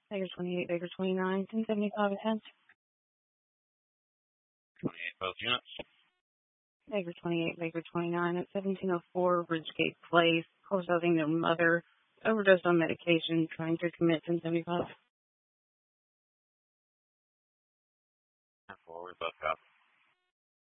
Baker 28, Baker 29, 1075 attempts. 28, both units. Baker 28, Baker 29 at 1704 Ridgegate Place. Call shouting their mother overdosed on medication, trying to commit 1075. Forward, both cops.